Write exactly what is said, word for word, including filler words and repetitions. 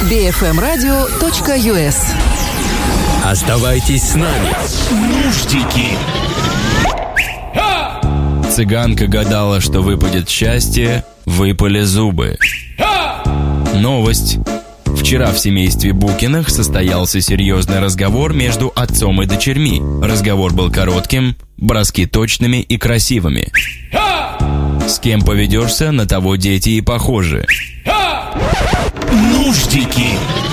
би эф эм радио точка ю эс. Оставайтесь с нами. Нуждики. Цыганка гадала, что выпадет счастье, выпали зубы. Новость. Вчера в семействе Букиных состоялся серьезный разговор между отцом и дочерьми. Разговор был коротким, броски точными и красивыми. С кем поведешься, на того дети и похожи. Нуждики.